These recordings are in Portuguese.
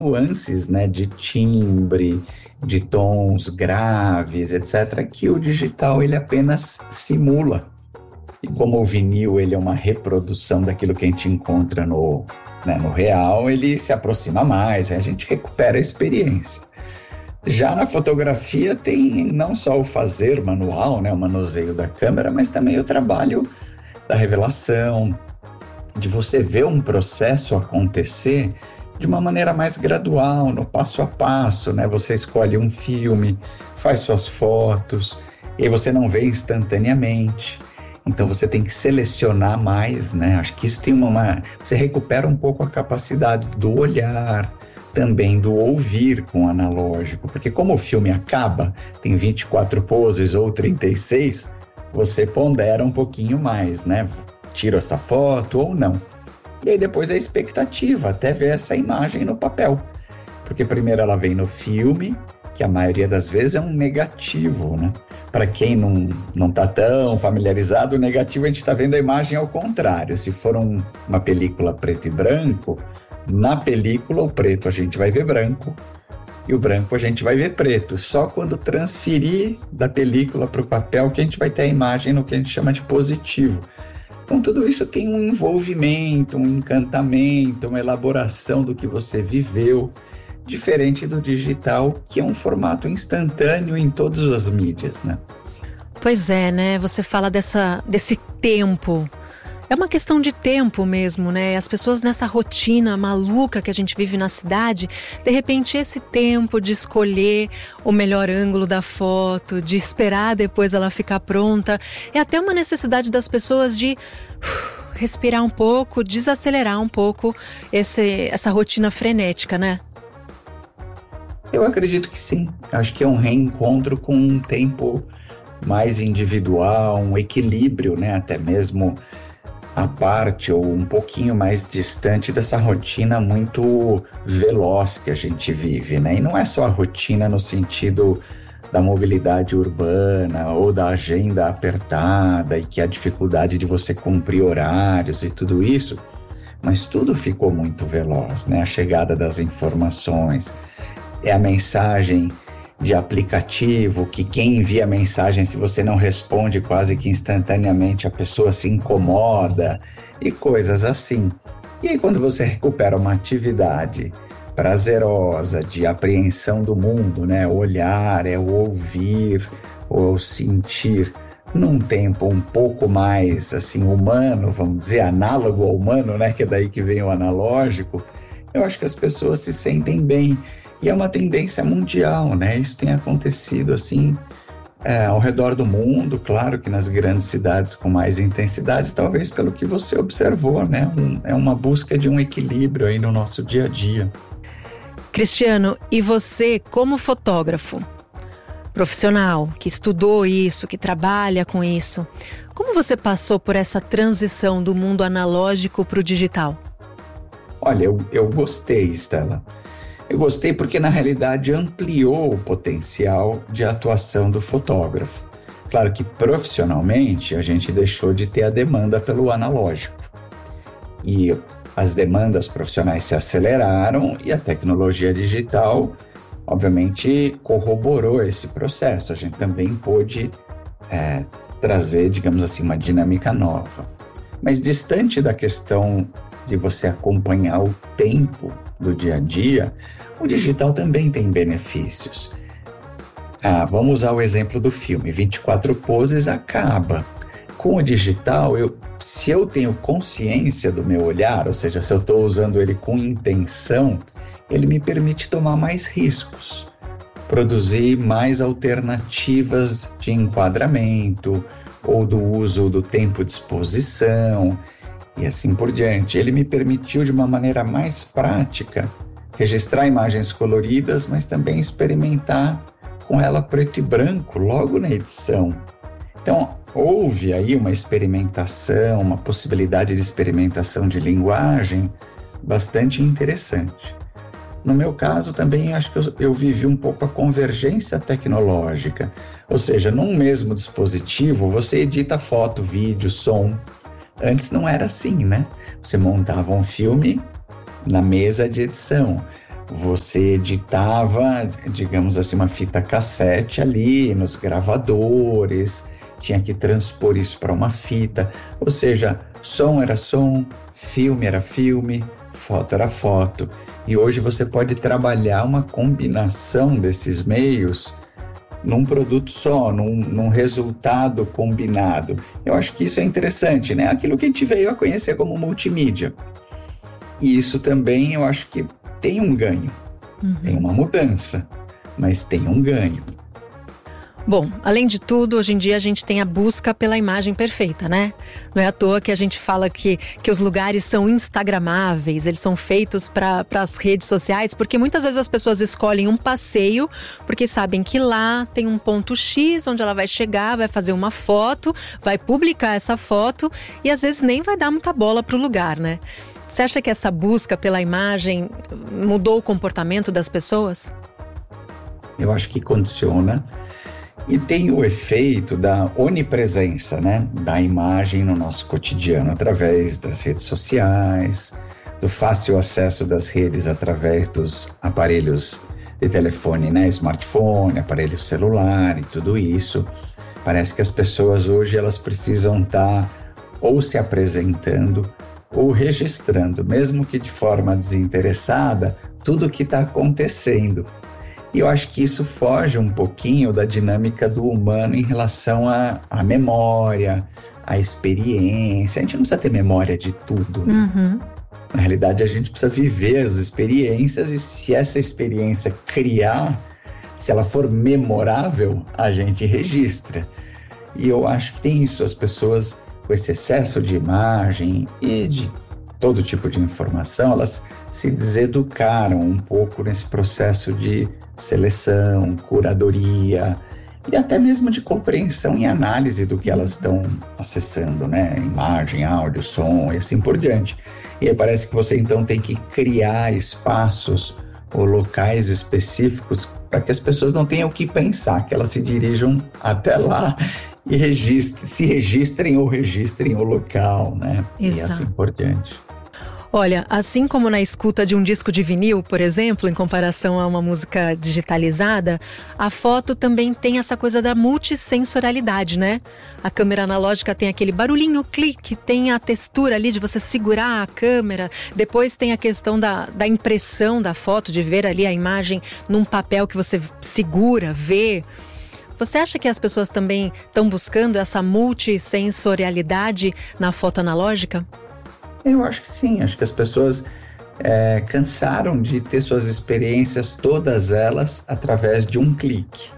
nuances, né, de timbre, de tons graves, etc., que o digital ele apenas simula. E como o vinil ele é uma reprodução daquilo que a gente encontra no real, ele se aproxima mais, a gente recupera a experiência. Já na fotografia tem não só o fazer manual, né, o manuseio da câmera, mas também o trabalho da revelação, de você ver um processo acontecer de uma maneira mais gradual, no passo a passo, né? Você escolhe um filme, faz suas fotos, e aí você não vê instantaneamente. Então você tem que selecionar mais, né? Acho que isso tem você recupera um pouco a capacidade do olhar, também do ouvir com o analógico, porque como o filme acaba, tem 24 poses ou 36, você pondera um pouquinho mais, né? Tiro essa foto ou não. E aí depois a expectativa, até ver essa imagem no papel. Porque primeiro ela vem no filme, que a maioria das vezes é um negativo, né? Para quem não está tão familiarizado, o negativo a gente está vendo a imagem ao contrário. Se for uma película preto e branco, na película o preto a gente vai ver branco e o branco a gente vai ver preto. Só quando transferir da película para o papel que a gente vai ter a imagem no que a gente chama de positivo. Então tudo isso tem um envolvimento, um encantamento, uma elaboração do que você viveu, diferente do digital, que é um formato instantâneo em todas as mídias, né? Pois é, né? Você fala desse tempo. É uma questão de tempo mesmo, né? As pessoas nessa rotina maluca que a gente vive na cidade, de repente esse tempo de escolher o melhor ângulo da foto, de esperar depois ela ficar pronta, é até uma necessidade das pessoas de respirar um pouco, desacelerar um pouco essa rotina frenética, né? Eu acredito que sim. Acho que é um reencontro com um tempo mais individual, um equilíbrio, né? Até mesmo a parte ou um pouquinho mais distante dessa rotina muito veloz que a gente vive, né? E não é só a rotina no sentido da mobilidade urbana ou da agenda apertada e que a dificuldade de você cumprir horários e tudo isso, mas tudo ficou muito veloz, né? A chegada das informações, é a mensagem de aplicativo, que quem envia a mensagem, se você não responde quase que instantaneamente, a pessoa se incomoda e coisas assim. E aí quando você recupera uma atividade prazerosa de apreensão do mundo, né? O olhar, é o ouvir, ou sentir, num tempo um pouco mais assim humano, vamos dizer, análogo ao humano, né? Que é daí que vem o analógico, eu acho que as pessoas se sentem bem. E é uma tendência mundial, né? Isso tem acontecido assim ao redor do mundo, claro que nas grandes cidades com mais intensidade, talvez pelo que você observou, né? É uma busca de um equilíbrio aí no nosso dia a dia. Cristiano, e você como fotógrafo, profissional, que estudou isso, que trabalha com isso, como você passou por essa transição do mundo analógico para o digital? Olha, eu gostei, Estela. Eu gostei porque, na realidade, ampliou o potencial de atuação do fotógrafo. Claro que, profissionalmente, a gente deixou de ter a demanda pelo analógico. E as demandas profissionais se aceleraram e a tecnologia digital, obviamente, corroborou esse processo. A gente também pôde trazer, digamos assim, uma dinâmica nova. Mas distante da questão de você acompanhar o tempo do dia a dia, o digital também tem benefícios. Vamos usar o exemplo do filme, 24 poses acaba. Com o digital, se eu tenho consciência do meu olhar, ou seja, se eu estou usando ele com intenção, ele me permite tomar mais riscos, produzir mais alternativas de enquadramento ou do uso do tempo de exposição e assim por diante. Ele me permitiu, de uma maneira mais prática, registrar imagens coloridas, mas também experimentar com ela preto e branco logo na edição. Então, houve aí uma experimentação, uma possibilidade de experimentação de linguagem bastante interessante. No meu caso, também acho que eu vivi um pouco a convergência tecnológica, ou seja, num mesmo dispositivo você edita foto, vídeo, som. Antes não era assim, né? Você montava um filme na mesa de edição. Você editava, digamos assim, uma fita cassete ali nos gravadores, tinha que transpor isso para uma fita, ou seja, som era som, filme era filme, foto era foto. E hoje você pode trabalhar uma combinação desses meios num produto só, num resultado combinado. Eu acho que isso é interessante, né? Aquilo que a gente veio a conhecer como multimídia. E isso também eu acho que tem um ganho. Tem uma mudança, mas tem um ganho. Bom, além de tudo, hoje em dia a gente tem a busca pela imagem perfeita, né? Não é à toa que a gente fala que os lugares são instagramáveis, eles são feitos para as redes sociais, porque muitas vezes as pessoas escolhem um passeio porque sabem que lá tem um ponto X onde ela vai chegar, vai fazer uma foto, vai publicar essa foto e às vezes nem vai dar muita bola pro lugar, né? Você acha que essa busca pela imagem mudou o comportamento das pessoas? Eu acho que condiciona e tem o efeito da onipresença, né? Da imagem no nosso cotidiano através das redes sociais, do fácil acesso das redes através dos aparelhos de telefone, né? Smartphone, aparelho celular e tudo isso. Parece que as pessoas hoje elas precisam estar ou se apresentando ou registrando, mesmo que de forma desinteressada, tudo o que está acontecendo. E eu acho que isso foge um pouquinho da dinâmica do humano em relação à memória, à experiência. A gente não precisa ter memória de tudo, né? Na realidade, a gente precisa viver as experiências e se essa experiência criar, se ela for memorável, a gente registra. E eu acho que tem isso, as pessoas com esse excesso de imagem e de todo tipo de informação, elas se deseducaram um pouco nesse processo de seleção, curadoria e até mesmo de compreensão e análise do que elas estão acessando, né? Imagem, áudio, som e assim por diante. E aí parece que você então tem que criar espaços ou locais específicos para que as pessoas não tenham o que pensar, que elas se dirijam até lá e se registrem ou registrem o local, né? Exato. E assim por diante. Olha, assim como na escuta de um disco de vinil, por exemplo, em comparação a uma música digitalizada, a foto também tem essa coisa da multissensorialidade, né? A câmera analógica tem aquele barulhinho, clique, tem a textura ali de você segurar a câmera, depois tem a questão da impressão da foto, de ver ali a imagem num papel que você segura, vê. Você acha que as pessoas também estão buscando essa multissensorialidade na foto analógica? Eu acho que sim, acho que as pessoas cansaram de ter suas experiências, todas elas, através de um clique.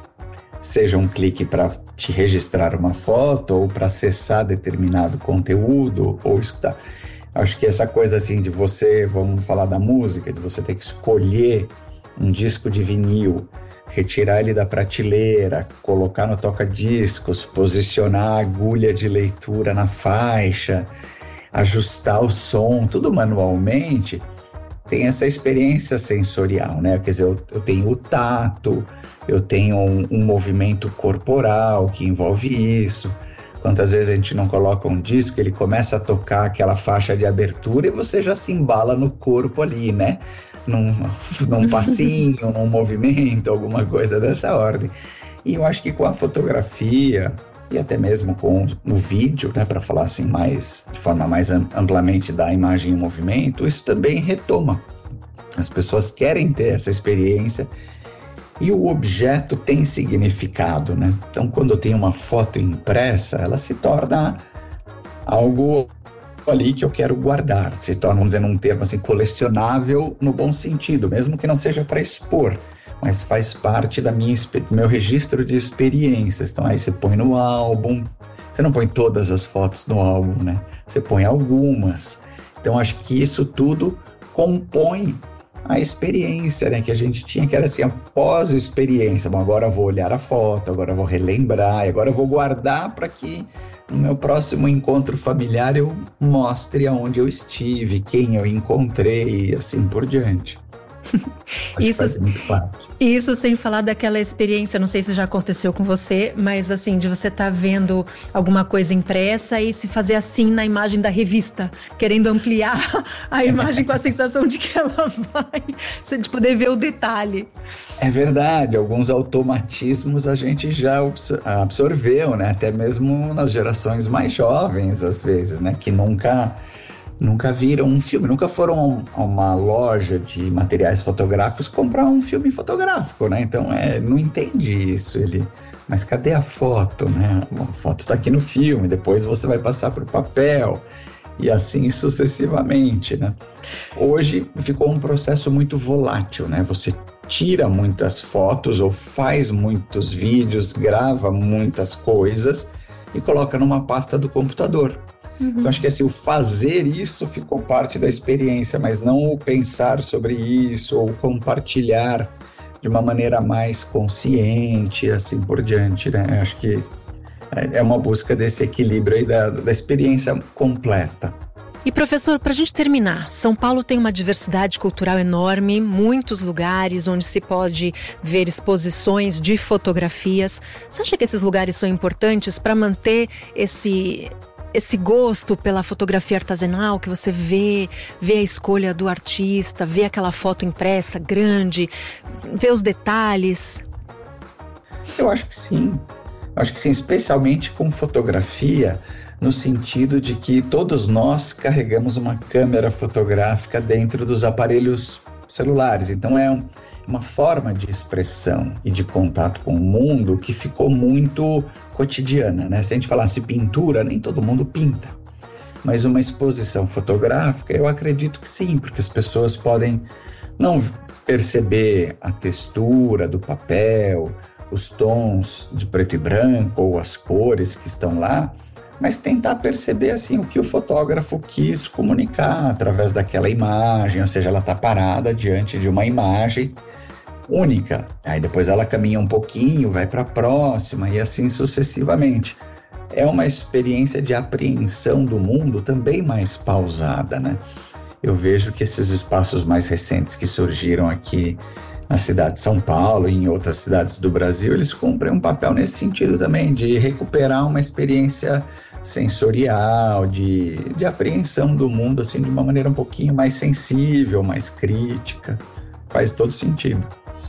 Seja um clique para te registrar uma foto ou para acessar determinado conteúdo ou escutar. Acho que essa coisa assim de você, vamos falar da música, de você ter que escolher um disco de vinil, retirar ele da prateleira, colocar no toca-discos, posicionar a agulha de leitura na faixa, ajustar o som, tudo manualmente, tem essa experiência sensorial, né? Quer dizer, eu tenho o tato, eu tenho um movimento corporal que envolve isso. Quantas vezes a gente não coloca um disco, ele começa a tocar aquela faixa de abertura e você já se embala no corpo ali, né? Num passinho, num movimento, alguma coisa dessa ordem. E eu acho que com a fotografia e até mesmo com o vídeo, né, para falar assim de forma mais amplamente da imagem em movimento, isso também retoma. As pessoas querem ter essa experiência e o objeto tem significado, né? Então, quando eu tenho uma foto impressa, ela se torna algo ali que eu quero guardar. Se torna, vamos dizer, num termo assim, colecionável no bom sentido, mesmo que não seja para expor, mas faz parte do meu registro de experiências. Então aí você põe no álbum, você não põe todas as fotos no álbum, né? Você põe algumas. Então acho que isso tudo compõe a experiência, né? Que a gente tinha, que era assim, a pós-experiência. Bom, agora eu vou olhar a foto, agora eu vou relembrar, agora eu vou guardar para que no meu próximo encontro familiar eu mostre aonde eu estive, quem eu encontrei e assim por diante. Acho que faz muito parte. Isso sem falar daquela experiência, não sei se já aconteceu com você, mas assim, de você estar vendo alguma coisa impressa e se fazer assim na imagem da revista, querendo ampliar a imagem com a sensação de que ela vai, você de poder ver o detalhe. É verdade, alguns automatismos a gente já absorveu, né? Até mesmo nas gerações mais jovens, às vezes, né? Que nunca viram um filme, nunca foram a uma loja de materiais fotográficos comprar um filme fotográfico, né? Então, não entende isso, mas cadê a foto, né? A foto está aqui no filme, depois você vai passar para o papel e assim sucessivamente, né? Hoje ficou um processo muito volátil, né? Você tira muitas fotos ou faz muitos vídeos, grava muitas coisas e coloca numa pasta do computador. Então, acho que assim, o fazer isso ficou parte da experiência, mas não o pensar sobre isso ou compartilhar de uma maneira mais consciente, assim por diante, né? Acho que é uma busca desse equilíbrio aí da experiência completa. E professor, para a gente terminar, São Paulo tem uma diversidade cultural enorme, muitos lugares onde se pode ver exposições de fotografias. Você acha que esses lugares são importantes para manter esse gosto pela fotografia artesanal, que você vê a escolha do artista, vê aquela foto impressa grande, vê os detalhes? Eu acho que sim, especialmente com fotografia, no sentido de que todos nós carregamos uma câmera fotográfica dentro dos aparelhos celulares. Então é uma forma de expressão e de contato com o mundo que ficou muito cotidiana, né? Se a gente falasse pintura, nem todo mundo pinta. Mas uma exposição fotográfica, eu acredito que sim, porque as pessoas podem não perceber a textura do papel, os tons de preto e branco ou as cores que estão lá, mas tentar perceber assim, o que o fotógrafo quis comunicar através daquela imagem, ou seja, ela está parada diante de uma imagem única, aí depois ela caminha um pouquinho, vai para a próxima e assim sucessivamente. É uma experiência de apreensão do mundo também mais pausada, né? Eu vejo que esses espaços mais recentes que surgiram aqui na cidade de São Paulo e em outras cidades do Brasil, eles cumprem um papel nesse sentido também, de recuperar uma experiência sensorial, de apreensão do mundo assim, de uma maneira um pouquinho mais sensível, mais crítica. Faz todo sentido.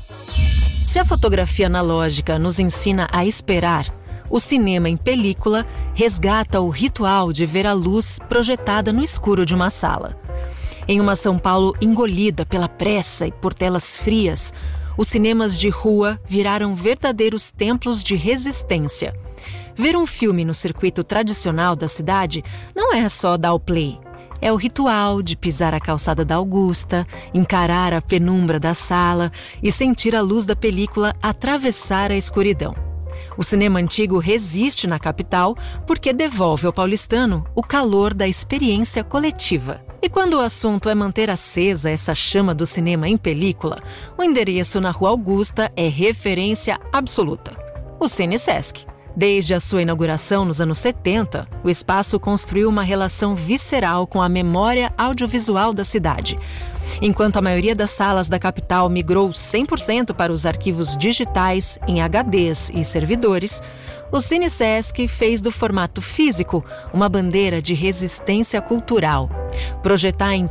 Se a fotografia analógica nos ensina a esperar, o cinema em película resgata o ritual de ver a luz projetada no escuro de uma sala. Em uma São Paulo engolida pela pressa e por telas frias, os cinemas de rua viraram verdadeiros templos de resistência. Ver um filme no circuito tradicional da cidade não é só dar o play. É o ritual de pisar a calçada da Augusta, encarar a penumbra da sala e sentir a luz da película atravessar a escuridão. O cinema antigo resiste na capital porque devolve ao paulistano o calor da experiência coletiva. E quando o assunto é manter acesa essa chama do cinema em película, o endereço na Rua Augusta é referência absoluta: o Cine Sesc. Desde a sua inauguração nos anos 70, o espaço construiu uma relação visceral com a memória audiovisual da cidade. Enquanto a maioria das salas da capital migrou 100% para os arquivos digitais em HDs e servidores, o Cine Sesc fez do formato físico uma bandeira de resistência cultural. Projetar em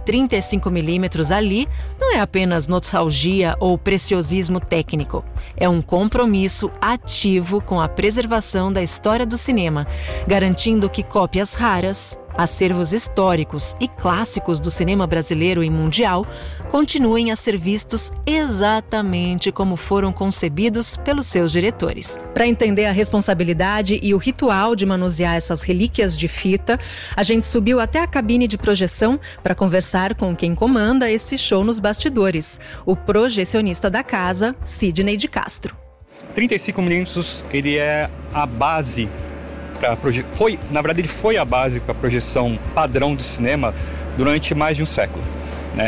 35mm ali não é apenas nostalgia ou preciosismo técnico. É um compromisso ativo com a preservação da história do cinema, garantindo que cópias raras, acervos históricos e clássicos do cinema brasileiro e mundial continuem a ser vistos exatamente como foram concebidos pelos seus diretores. Para entender a responsabilidade e o ritual de manusear essas relíquias de fita, a gente subiu até a cabine de projeção para conversar com quem comanda esse show nos bastidores, o projecionista da casa, Sidney de Castro. 35mm, ele é a base. Na verdade, ele foi a base para a projeção padrão de cinema durante mais de um século, né?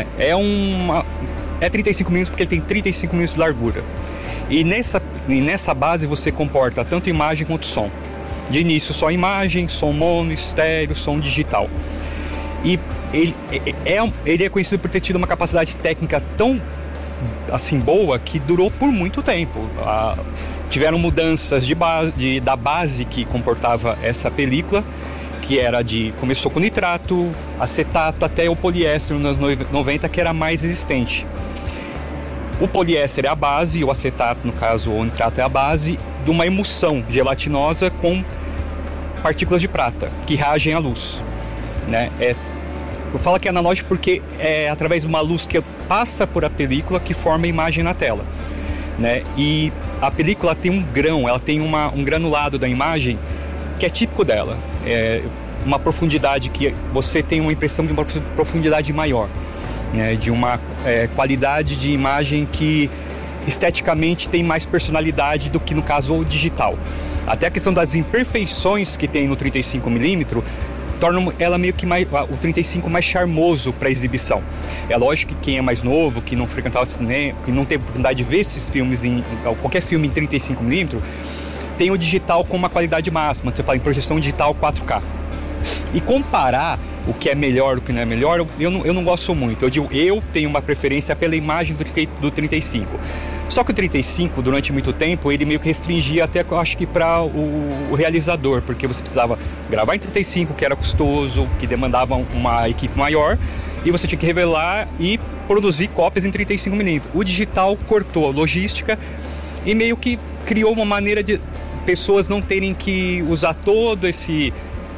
É 35mm porque ele tem 35mm de largura. E nessa base você comporta tanto imagem quanto som. De início, só imagem, som mono, estéreo, som digital. E ele é conhecido por ter tido uma capacidade técnica tão assim boa que durou por muito tempo. Tiveram mudanças da base que comportava essa película, que começou com nitrato, acetato, até o poliéster nos anos 90, que era mais resistente. O poliéster é a base, o acetato, no caso, o nitrato é a base de uma emulsão gelatinosa com partículas de prata, que reagem à luz, né? Eu falo que é analógico porque é através de uma luz que passa por a película que forma a imagem na tela, né? E a película tem um grão, ela tem um granulado da imagem que é típico dela. É uma profundidade que você tem uma impressão de uma profundidade maior, né? De uma qualidade de imagem que esteticamente tem mais personalidade do que no caso o digital. Até a questão das imperfeições que tem no 35mm torna ela meio que o 35 mais charmoso para exibição. É lógico que quem é mais novo, que não frequentava cinema, que não teve oportunidade de ver esses filmes qualquer filme em 35mm, tem o digital com uma qualidade máxima. Você fala em projeção digital 4K. E comparar o que é melhor, o que não é melhor, eu não gosto muito. Eu tenho uma preferência pela imagem do 35. Só que o 35, durante muito tempo, ele meio que restringia até, eu acho que para o realizador, porque você precisava gravar em 35, que era custoso, que demandava uma equipe maior, e você tinha que revelar e produzir cópias em 35mm. O digital cortou a logística e meio que criou uma maneira de pessoas não terem que usar todo esse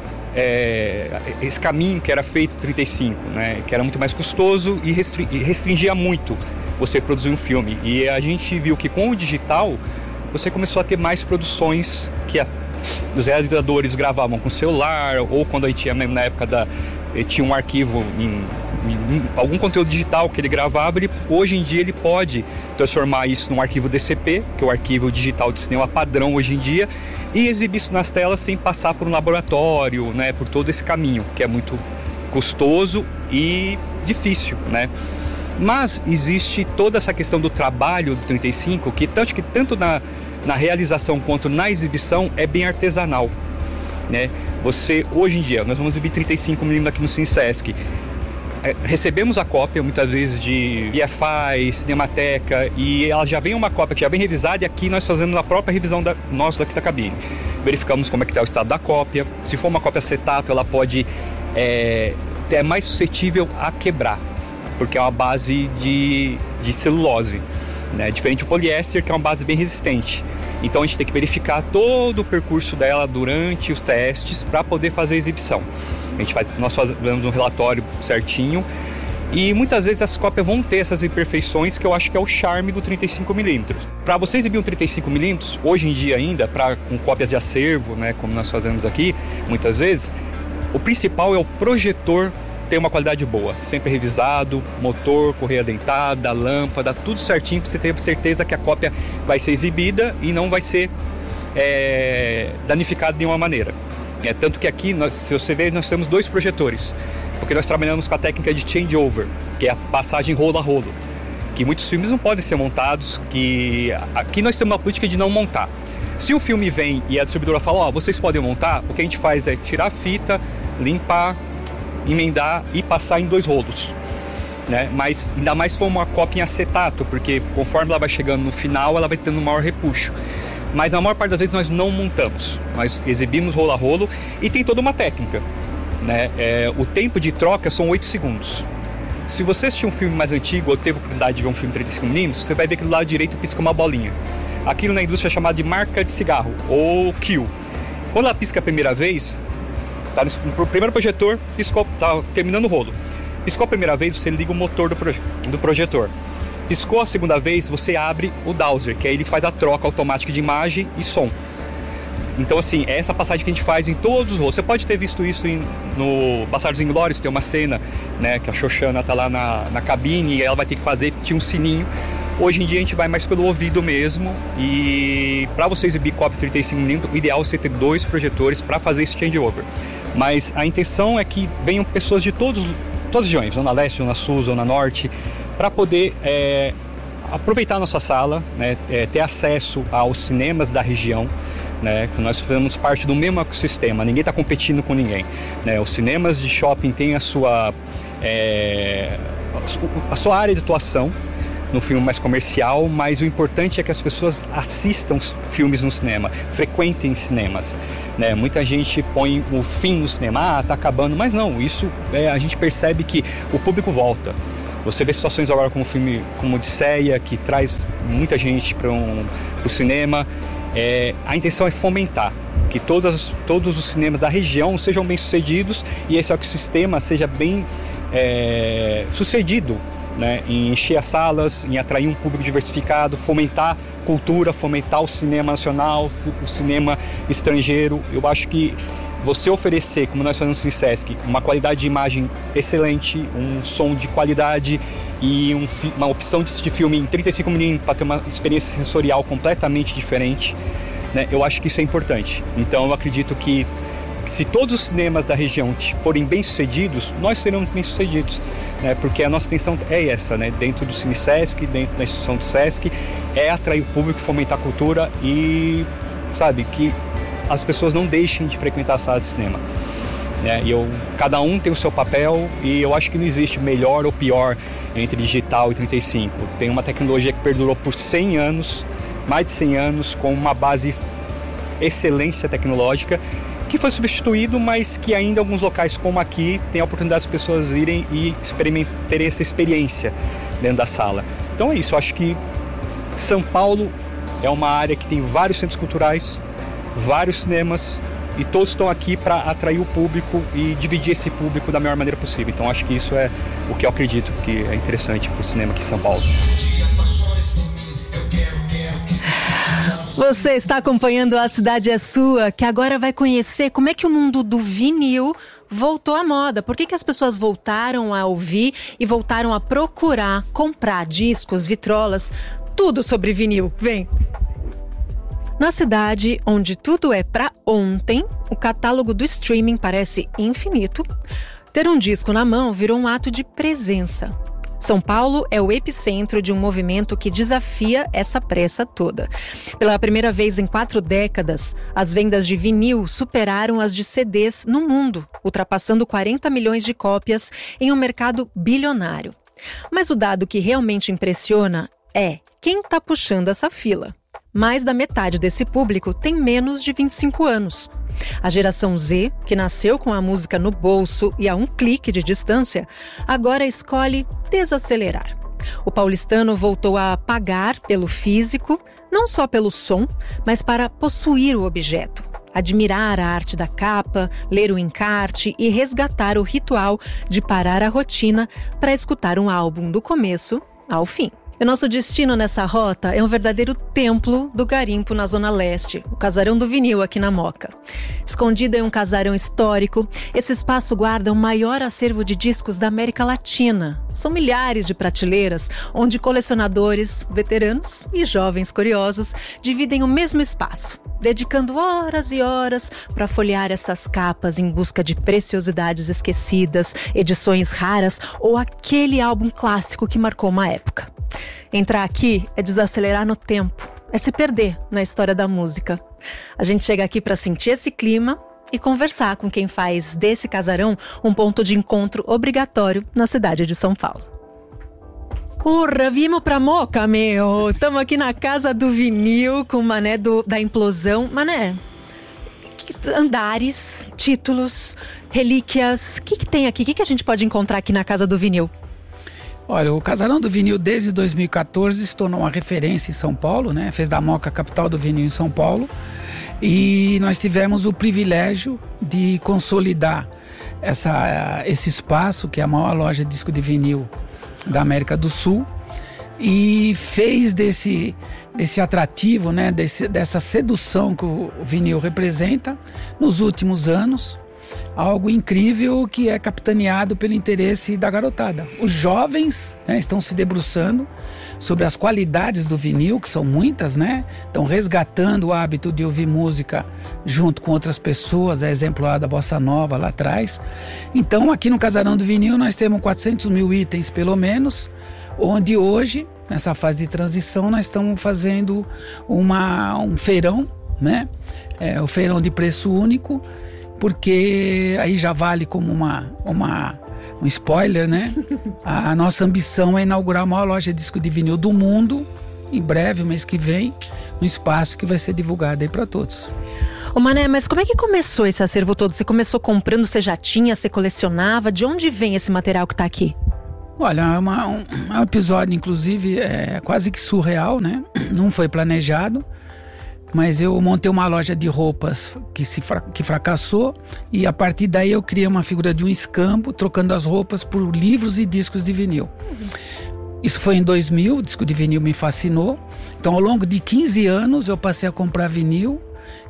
caminho que era feito 35, né? Que era muito mais custoso e restringia muito você produzir um filme. E a gente viu que com o digital você começou a ter mais produções que os realizadores gravavam com celular, ou quando a gente tinha, na época tinha um arquivo em algum conteúdo digital que ele gravava, hoje em dia ele pode transformar isso num arquivo DCP, que é o arquivo digital de cinema padrão hoje em dia, e exibir isso nas telas sem passar por um laboratório, né, por todo esse caminho, que é muito custoso e difícil, né? Mas existe toda essa questão do trabalho do 35, que tanto na realização quanto na exibição é bem artesanal, né? Hoje em dia, nós vamos exibir 35mm aqui no Cinesesc. Recebemos a cópia, muitas vezes, de EFI, Cinemateca, e ela já vem uma cópia que já vem revisada, e aqui nós fazemos a própria revisão nossa daqui da cabine. Verificamos como é que está o estado da cópia. Se for uma cópia acetato, ela pode é mais suscetível a quebrar, porque é uma base de celulose, né? Diferente do poliéster, que é uma base bem resistente. Então a gente tem que verificar todo o percurso dela durante os testes para poder fazer a exibição. Nós fazemos um relatório certinho, e muitas vezes as cópias vão ter essas imperfeições, que eu acho que é o charme do 35mm. Para você exibir um 35mm, hoje em dia ainda, com cópias de acervo, né, como nós fazemos aqui, muitas vezes, o principal é o projetor ter uma qualidade boa, sempre revisado, motor, correia dentada, lâmpada, tudo certinho, para você ter certeza que a cópia vai ser exibida e não vai ser danificada de nenhuma maneira. Tanto que aqui, se você ver, nós temos 2 projetores, porque nós trabalhamos com a técnica de changeover, que é a passagem rolo a rolo, que muitos filmes não podem ser montados, que aqui nós temos uma política de não montar. Se o filme vem e a distribuidora fala, vocês podem montar, o que a gente faz é tirar a fita, limpar, emendar e passar em 2 rolos, né? Mas ainda mais se for uma cópia em acetato, porque conforme ela vai chegando no final, ela vai tendo um maior repuxo. Mas na maior parte das vezes nós não montamos, nós exibimos rolo a rolo, e tem toda uma técnica, né? O tempo de troca são 8 segundos. Se você assistir um filme mais antigo ou teve a oportunidade de ver um filme 35mm, você vai ver que do lado direito pisca uma bolinha. Aquilo na indústria é chamado de marca de cigarro, ou kill. Quando ela pisca a primeira vez, tá no primeiro projetor, piscou, tá terminando o rolo. Piscou a primeira vez, você liga o motor do projetor. Piscou a segunda vez, você abre o dowser, que aí ele faz a troca automática de imagem e som. Então, assim, é essa passagem que a gente faz em todos os rolos. Você pode ter visto isso no Bastardos Inglórios, tem uma cena, né, que a Xoxana tá lá na cabine e ela vai ter que fazer, tinha um sininho. Hoje em dia a gente vai mais pelo ouvido mesmo, e para você exibir cópias 35mm, o ideal é você ter 2 projetores para fazer esse changeover. Mas a intenção é que venham pessoas de todas as regiões, Zona Leste, Zona Sul, Zona Norte, para poder aproveitar a nossa sala, né, ter acesso aos cinemas da região, né, que nós fazemos parte do mesmo ecossistema, ninguém está competindo com ninguém, né? Os cinemas de shopping têm a sua área de atuação, no filme mais comercial, mas o importante é que as pessoas assistam filmes no cinema, frequentem cinemas, né? Muita gente põe o fim no cinema, tá acabando, mas não, isso a gente percebe que o público volta. Você vê situações agora como o filme como Odisseia, que traz muita gente para o cinema. A intenção é fomentar que todos os cinemas da região sejam bem-sucedidos e esse ecossistema seja bem sucedido, né, em encher as salas, em atrair um público diversificado, fomentar cultura, fomentar o cinema nacional, o cinema estrangeiro. Eu acho que você oferecer, como nós fazemos no Cinesesc, uma qualidade de imagem excelente, um som de qualidade e uma opção de assistir filme em 35mm para ter uma experiência sensorial completamente diferente, né? Eu acho que isso é importante. Então eu acredito que se todos os cinemas da região forem bem-sucedidos, nós seremos bem-sucedidos, né? Porque a nossa intenção é essa, né? Dentro do Cinesesc, dentro da instituição do Sesc, é atrair o público, fomentar a cultura e, sabe, que as pessoas não deixem de frequentar a sala de cinema, né? Cada um tem o seu papel e eu acho que não existe melhor ou pior entre digital e 35. Tem uma tecnologia que perdurou por 100 anos, mais de 100 anos, com uma base excelência tecnológica, que foi substituído, mas que ainda em alguns locais como aqui tem a oportunidade das pessoas virem e terem essa experiência dentro da sala. Então é isso, eu acho que São Paulo é uma área que tem vários centros culturais, vários cinemas e todos estão aqui para atrair o público e dividir esse público da melhor maneira possível. Então acho que isso é o que eu acredito que é interessante para o cinema aqui em São Paulo. Você está acompanhando A Cidade é Sua, que agora vai conhecer como é que o mundo do vinil voltou à moda. Por que as pessoas voltaram a ouvir e voltaram a procurar comprar discos, vitrolas, tudo sobre vinil. Vem! Na cidade onde tudo é pra ontem, o catálogo do streaming parece infinito. Ter um disco na mão virou um ato de presença. São Paulo é o epicentro de um movimento que desafia essa pressa toda. Pela primeira vez em 4 décadas, as vendas de vinil superaram as de CDs no mundo, ultrapassando 40 milhões de cópias em um mercado bilionário. Mas o dado que realmente impressiona é quem está puxando essa fila. Mais da metade desse público tem menos de 25 anos. A geração Z, que nasceu com a música no bolso e a um clique de distância, agora escolhe desacelerar. O paulistano voltou a pagar pelo físico, não só pelo som, mas para possuir o objeto, admirar a arte da capa, ler o encarte e resgatar o ritual de parar a rotina para escutar um álbum do começo ao fim. E nosso destino nessa rota é um verdadeiro templo do garimpo na Zona Leste, o Casarão do Vinil aqui na Moca. Escondido em um casarão histórico, esse espaço guarda o maior acervo de discos da América Latina. São milhares de prateleiras, onde colecionadores, veteranos e jovens curiosos dividem o mesmo espaço, dedicando horas e horas para folhear essas capas em busca de preciosidades esquecidas, edições raras ou aquele álbum clássico que marcou uma época. Entrar aqui é desacelerar no tempo, é se perder na história da música. A gente chega aqui para sentir esse clima e conversar com quem faz desse casarão um ponto de encontro obrigatório na cidade de São Paulo. Urra, vimos pra Moca, meu! Estamos aqui na Casa do Vinil com o Mané da Implosão. Mané, andares, títulos, relíquias, o que tem aqui? O que a gente pode encontrar aqui na Casa do Vinil? Olha, o Casarão do Vinil desde 2014 se tornou uma referência em São Paulo, né? Fez da Moca a capital do vinil em São Paulo. E nós tivemos o privilégio de consolidar esse espaço, que é a maior loja de disco de vinil da América do Sul, e fez desse atrativo, né? Dessa sedução que o vinil representa nos últimos anos, algo incrível que é capitaneado pelo interesse da garotada. Os jovens, né, estão se debruçando sobre as qualidades do vinil, que são muitas, né? Estão resgatando o hábito de ouvir música junto com outras pessoas, é exemplo lá da Bossa Nova, lá atrás. Então, aqui no Casarão do Vinil, nós temos 400 mil itens, pelo menos, onde hoje, nessa fase de transição, nós estamos fazendo um feirão, né? O feirão de preço único, porque aí já vale como uma um spoiler, né? A nossa ambição é inaugurar a maior loja de disco de vinil do mundo, em breve, o mês que vem, no espaço que vai ser divulgado aí para todos. Ô Mané, mas como é que começou esse acervo todo? Você começou comprando, você já tinha, você colecionava? De onde vem esse material que está aqui? Olha, é um episódio, inclusive, quase que surreal, né? Não foi planejado, mas eu montei uma loja de roupas que fracassou, e a partir daí eu criei uma figura de um escambo, trocando as roupas por livros e discos de vinil. Isso foi em 2000, o disco de vinil me fascinou. Então, ao longo de 15 anos, eu passei a comprar vinil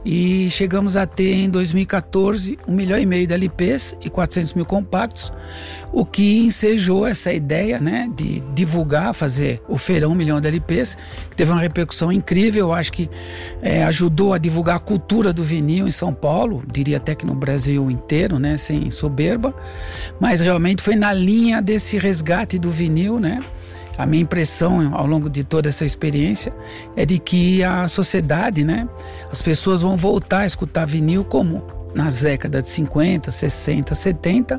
e chegamos a ter, em 2014, 1,5 milhão de LPs e 400 mil compactos, o que ensejou essa ideia, né, de divulgar, fazer o feirão 1 milhão de LPs, que teve uma repercussão incrível. Eu acho que ajudou a divulgar a cultura do vinil em São Paulo, diria até que no Brasil inteiro, né, sem soberba, mas realmente foi na linha desse resgate do vinil, né? A minha impressão ao longo de toda essa experiência é de que a sociedade, né, as pessoas vão voltar a escutar vinil como nas décadas de 50, 60, 70,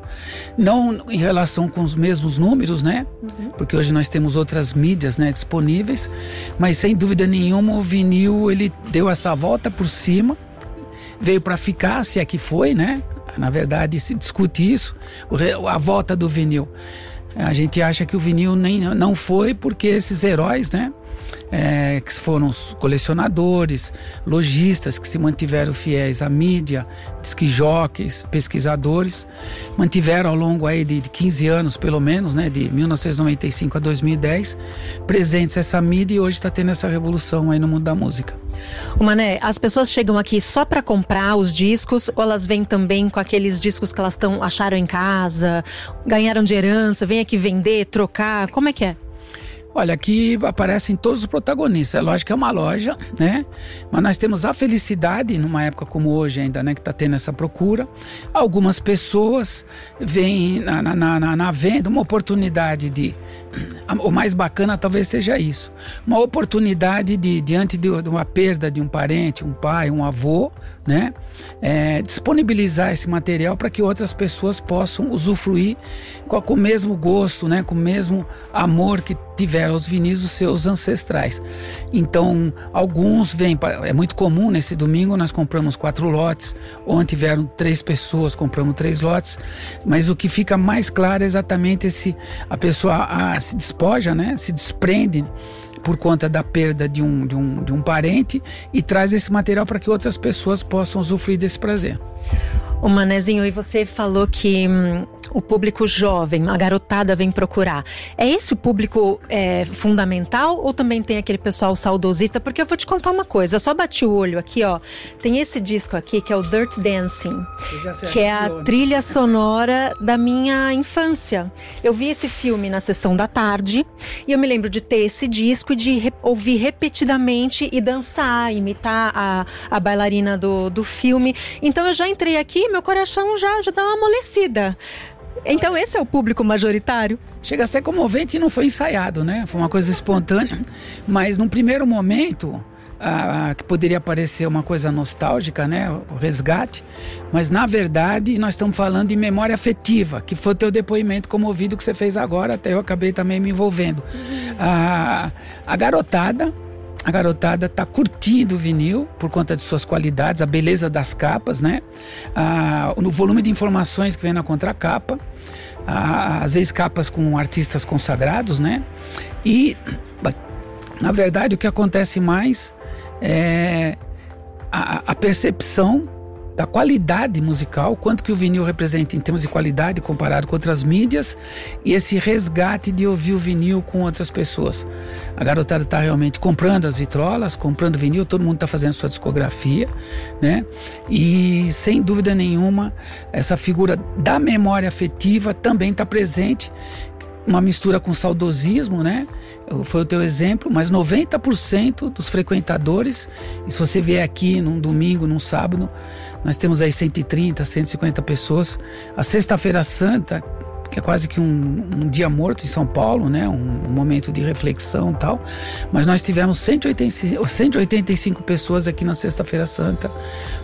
não em relação com os mesmos números, né? Porque hoje nós temos outras mídias, né, disponíveis, mas sem dúvida nenhuma o vinil, ele deu essa volta por cima, veio para ficar, se é que foi, né? Na verdade se discute isso, a volta do vinil. A gente acha que o vinil não foi, porque esses heróis, né, que foram os colecionadores, lojistas que se mantiveram fiéis à mídia, disc-jockeys, pesquisadores, mantiveram ao longo aí de 15 anos pelo menos, né, de 1995 a 2010, presentes essa mídia, e hoje está tendo essa revolução aí no mundo da música. O Mané, as pessoas chegam aqui só para comprar os discos, ou elas vêm também com aqueles discos que elas acharam em casa, ganharam de herança, vêm aqui vender, trocar, como é que é? Olha, aqui aparecem todos os protagonistas. É lógico que é uma loja, né? Mas nós temos a felicidade, numa época como hoje ainda, né, que está tendo essa procura. Algumas pessoas veem na venda uma oportunidade de... O mais bacana talvez seja isso. Uma oportunidade de, diante de uma perda de um parente, um pai, um avô, né? Disponibilizar esse material para que outras pessoas possam usufruir com o mesmo gosto, né? Com o mesmo amor que tiveram os vinis dos seus ancestrais. Então, alguns vêm, é muito comum, nesse domingo nós compramos 4 lotes, ontem tiveram 3 pessoas, compramos 3 lotes, mas o que fica mais claro é exatamente a pessoa se despoja, né? Se desprende por conta da perda de um parente e traz esse material para que outras pessoas possam usufruir desse prazer. Ô Manezinho, e você falou que o público jovem, a garotada vem procurar. É esse o público fundamental, ou também tem aquele pessoal saudosista? Porque eu vou te contar uma coisa, eu só bati o olho aqui, ó. Tem esse disco aqui que é o Dirty Dancing, que é a trilha sonora da minha infância. Eu vi esse filme na sessão da tarde e eu me lembro de ter esse disco e de ouvir repetidamente e dançar, imitar a bailarina do filme. Então eu já entrei aqui, meu coração já dá uma amolecida. Então esse é o público majoritário? Chega a ser comovente e não foi ensaiado, né? Foi uma coisa espontânea, mas num primeiro momento, que poderia parecer uma coisa nostálgica, né? O resgate, mas na verdade nós estamos falando de memória afetiva, que foi o teu depoimento comovido que você fez agora, até eu acabei também me envolvendo. A garotada está curtindo o vinil por conta de suas qualidades, a beleza das capas, né? No volume de informações que vem na contracapa, as ex-capas com artistas consagrados, né? E, na verdade, o que acontece mais é a percepção da qualidade musical, quanto que o vinil representa em termos de qualidade comparado com outras mídias, e esse resgate de ouvir o vinil com outras pessoas. A garotada está realmente comprando as vitrolas, comprando vinil, todo mundo está fazendo sua discografia, né? E sem dúvida nenhuma, essa figura da memória afetiva também está presente, uma mistura com saudosismo, né? Foi o teu exemplo, mas 90% dos frequentadores, e se você vier aqui num domingo, num sábado, nós temos aí 130, 150 pessoas. A Sexta-feira Santa, que é quase que um dia morto em São Paulo, né? Um momento de reflexão e tal. Mas nós tivemos 185 pessoas aqui na Sexta-feira Santa.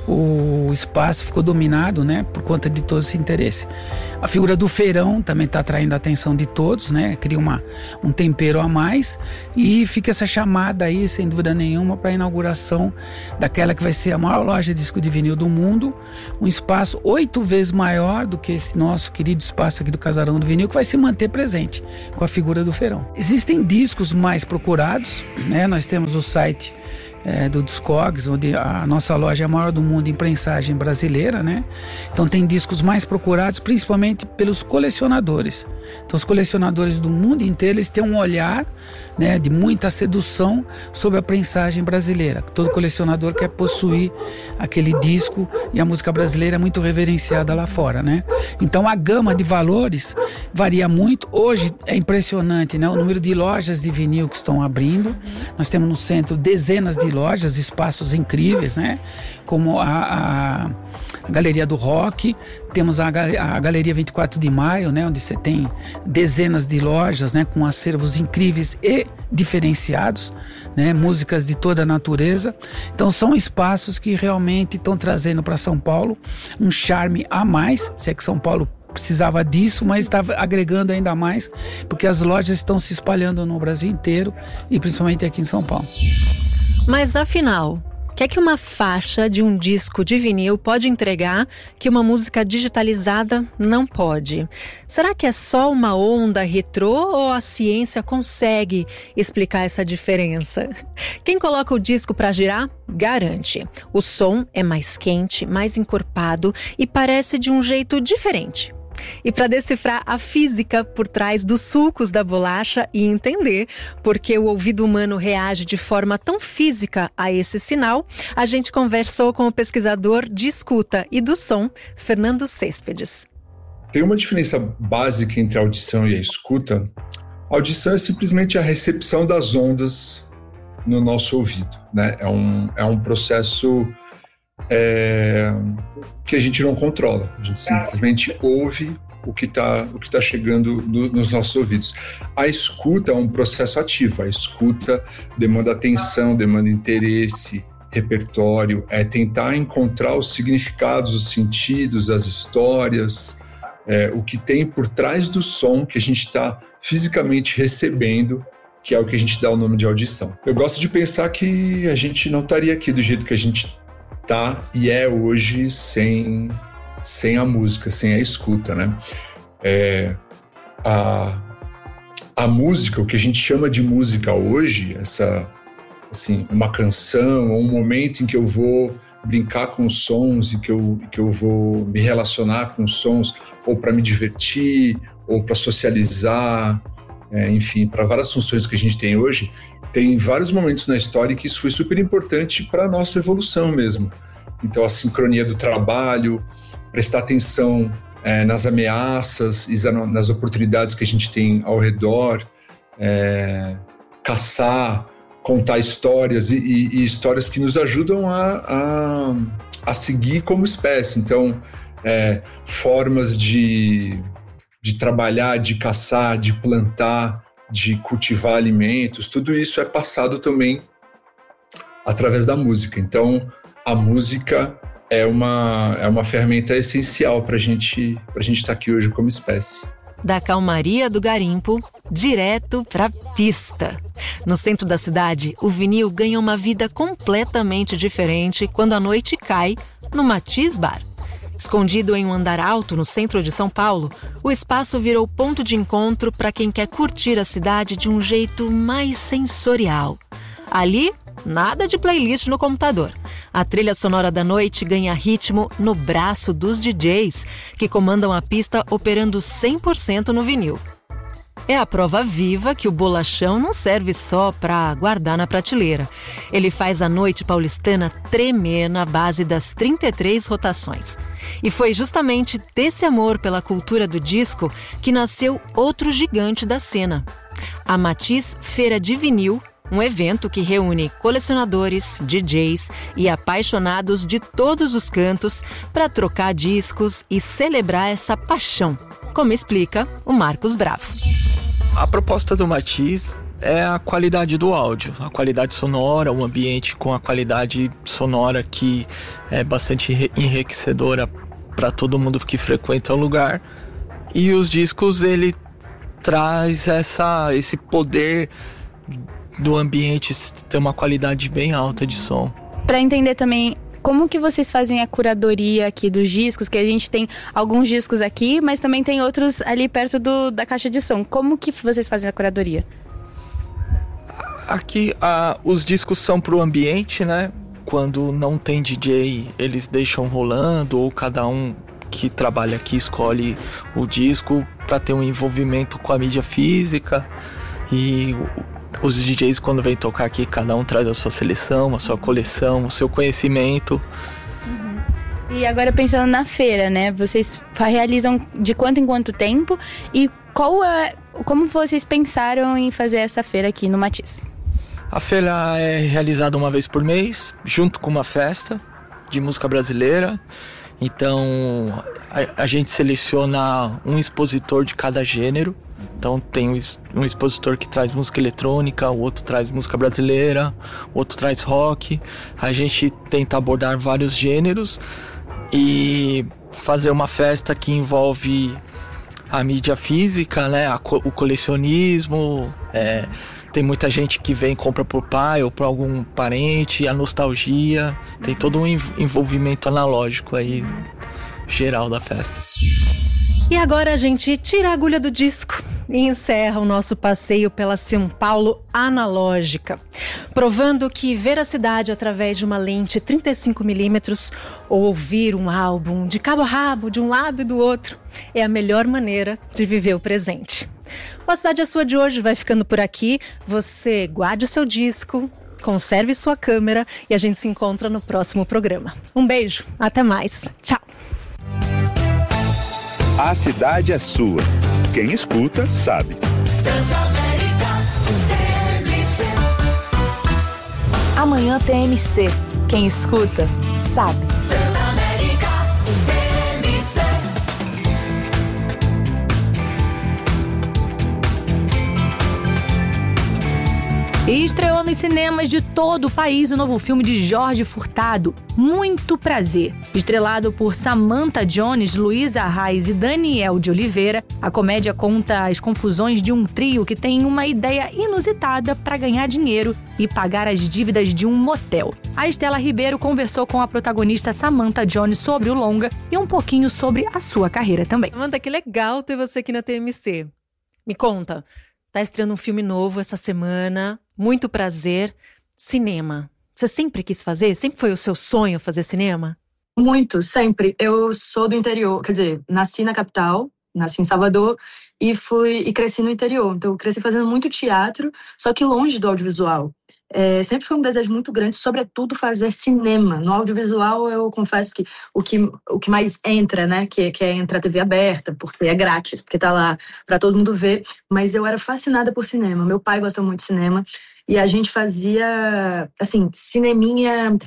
O espaço ficou dominado, né? Por conta de todo esse interesse. A figura do feirão também está atraindo a atenção de todos, né? Cria um tempero a mais e fica essa chamada aí, sem dúvida nenhuma, para a inauguração daquela que vai ser a maior loja de disco de vinil do mundo, um espaço 8 vezes maior do que esse nosso querido espaço aqui do Casarão do Vinil, que vai se manter presente com a figura do feirão. Existem discos mais procurados, né? Nós temos o site do Discogs, onde a nossa loja é a maior do mundo em prensagem brasileira, né? Então tem discos mais procurados, principalmente pelos colecionadores. Então os colecionadores do mundo inteiro, eles têm um olhar, né, de muita sedução sobre a prensagem brasileira. Todo colecionador quer possuir aquele disco e a música brasileira é muito reverenciada lá fora, né? Então a gama de valores varia muito. Hoje é impressionante, né, o número de lojas de vinil que estão abrindo. Nós temos no centro dezenas de lojas, espaços incríveis, né? Como a Galeria do Rock, temos a Galeria 24 de Maio, né? Onde você tem dezenas de lojas, né? Com acervos incríveis e diferenciados, né? Músicas de toda a natureza. Então são espaços que realmente estão trazendo para São Paulo um charme a mais, se é que São Paulo precisava disso, mas está agregando ainda mais, porque as lojas estão se espalhando no Brasil inteiro e principalmente aqui em São Paulo. Mas afinal, o que é que uma faixa de um disco de vinil pode entregar que uma música digitalizada não pode? Será que é só uma onda retrô ou a ciência consegue explicar essa diferença? Quem coloca o disco para girar, garante. O som é mais quente, mais encorpado e parece de um jeito diferente. E para decifrar a física por trás dos sulcos da bolacha e entender por que o ouvido humano reage de forma tão física a esse sinal, a gente conversou com o pesquisador de escuta e do som, Fernando Céspedes. Tem uma diferença básica entre a audição e a escuta. A audição é simplesmente a recepção das ondas no nosso ouvido, né? É um processo que a gente não controla. A gente simplesmente ouve o que tá chegando nos nossos ouvidos. A escuta é um processo ativo. A escuta demanda atenção, demanda interesse, repertório, é tentar encontrar os significados, os sentidos, as histórias, o que tem por trás do som que a gente está fisicamente recebendo, que é o que a gente dá o nome de audição. Eu gosto de pensar que a gente não estaria aqui do jeito que a gente tá e é hoje sem a música, sem a escuta, né? A música, o que a gente chama de música hoje, uma canção, ou um momento em que eu vou brincar com os sons e que eu vou me relacionar com os sons, ou para me divertir, ou para socializar, enfim, para várias funções que a gente tem hoje. Tem vários momentos na história que isso foi super importante para a nossa evolução mesmo. Então, a sincronia do trabalho, prestar atenção nas ameaças e nas oportunidades que a gente tem ao redor, caçar, contar histórias e histórias que nos ajudam a seguir como espécie. Então, formas de trabalhar, de caçar, de plantar, de cultivar alimentos, tudo isso é passado também através da música. Então, a música é uma ferramenta essencial para a gente estar aqui hoje como espécie. Da calmaria do garimpo, direto para pista. No centro da cidade, o vinil ganha uma vida completamente diferente quando a noite cai no Matiz Bar. Escondido em um andar alto no centro de São Paulo, o espaço virou ponto de encontro para quem quer curtir a cidade de um jeito mais sensorial. Ali, nada de playlist no computador. A trilha sonora da noite ganha ritmo no braço dos DJs, que comandam a pista operando 100% no vinil. É a prova viva que o bolachão não serve só para guardar na prateleira. Ele faz a noite paulistana tremer na base das 33 rotações. E foi justamente desse amor pela cultura do disco que nasceu outro gigante da cena. A Matiz Feira de Vinil, um evento que reúne colecionadores, DJs e apaixonados de todos os cantos para trocar discos e celebrar essa paixão, como explica o Marcos Bravo. A proposta do Matiz é a qualidade do áudio, a qualidade sonora, um ambiente com a qualidade sonora que é bastante enriquecedora para todo mundo que frequenta o lugar. E os discos, ele traz esse poder do ambiente ter uma qualidade bem alta de som. Para entender também como que vocês fazem a curadoria aqui dos discos, que a gente tem alguns discos aqui, mas também tem outros ali perto da caixa de som. Como que vocês fazem a curadoria? Aqui os discos são pro ambiente, né? Quando não tem DJ, eles deixam rolando, ou cada um que trabalha aqui escolhe o disco para ter um envolvimento com a mídia física. E os DJs, quando vêm tocar aqui, cada um traz a sua seleção, a sua coleção, o seu conhecimento. E agora pensando na feira, né? Vocês realizam de quanto em quanto tempo? E como vocês pensaram em fazer essa feira aqui no Matiz? A feira é realizada uma vez por mês, junto com uma festa de música brasileira. Então, a gente seleciona um expositor de cada gênero. Então, tem um expositor que traz música eletrônica, o outro traz música brasileira, o outro traz rock. A gente tenta abordar vários gêneros e fazer uma festa que envolve a mídia física, né? O colecionismo. Tem muita gente que vem e compra por pai ou por algum parente, a nostalgia. Tem todo um envolvimento analógico aí, geral da festa. E agora a gente tira a agulha do disco e encerra o nosso passeio pela São Paulo analógica, provando que ver a cidade através de uma lente 35mm ou ouvir um álbum de cabo a rabo, de um lado e do outro, é a melhor maneira de viver o presente. O A Cidade é Sua de hoje vai ficando por aqui. Você guarde o seu disco, conserve sua câmera e a gente se encontra no próximo programa. Um beijo, até mais. Tchau. A cidade é sua. Quem escuta, sabe. Amanhã tem MC. Quem escuta, sabe. E estreou nos cinemas de todo o país o novo filme de Jorge Furtado, Muito Prazer. Estrelado por Samantha Jones, Luísa Arraes e Daniel de Oliveira, a comédia conta as confusões de um trio que tem uma ideia inusitada para ganhar dinheiro e pagar as dívidas de um motel. A Estela Ribeiro conversou com a protagonista Samantha Jones sobre o longa e um pouquinho sobre a sua carreira também. Samantha, que legal ter você aqui na TMC. Me conta, tá estreando um filme novo essa semana, Muito Prazer, cinema. Você sempre quis fazer? Sempre foi o seu sonho fazer cinema? Muito, sempre. Eu sou do interior, quer dizer, nasci na capital, nasci em Salvador e cresci no interior. Então eu cresci fazendo muito teatro, só que longe do audiovisual. Sempre foi um desejo muito grande, sobretudo fazer cinema. No audiovisual, eu confesso que o que mais entra, né, que é entrar TV aberta, porque é grátis, porque tá lá para todo mundo ver. Mas eu era fascinada por cinema. Meu pai gosta muito de cinema e a gente fazia, assim, cineminha